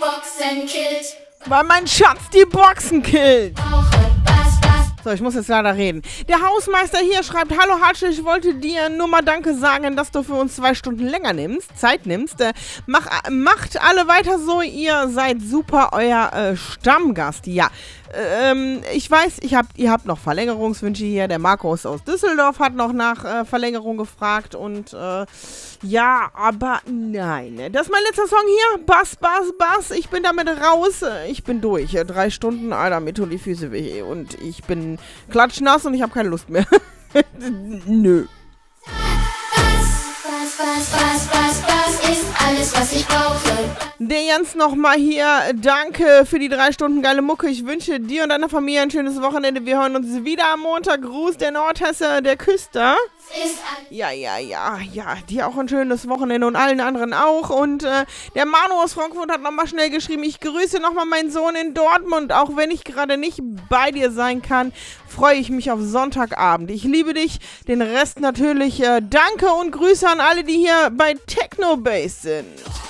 Boxen killt. Weil mein Schatz die Boxen killt. Brauche Bass. So, ich muss jetzt leider reden. Der Hausmeister hier schreibt, hallo Hatsche, ich wollte dir nur mal Danke sagen, dass du für uns 2 Stunden länger Zeit nimmst. Macht alle weiter so, ihr seid super, euer Stammgast. Ja, ich weiß, ihr habt noch Verlängerungswünsche hier. Der Markus aus Düsseldorf hat noch nach Verlängerung gefragt und ja, aber nein. Das ist mein letzter Song hier. Bass. Ich bin damit raus. Ich bin durch. 3 Stunden, Alter, mir tun die Füße weh und ich bin klatschnass und ich habe keine Lust mehr. Nö. Bass ist alles, was ich brauche. Der Jens nochmal hier. Danke für die 3 Stunden geile Mucke. Ich wünsche dir und deiner Familie ein schönes Wochenende. Wir hören uns wieder am Montag. Gruß der Nordhesse, der Küster. Ja. Dir auch ein schönes Wochenende und allen anderen auch. Und der Manu aus Frankfurt hat nochmal schnell geschrieben, ich grüße nochmal meinen Sohn in Dortmund. Auch wenn ich gerade nicht bei dir sein kann, freue ich mich auf Sonntagabend. Ich liebe dich. Den Rest natürlich danke und Grüße an alle, die hier bei Technobase sind.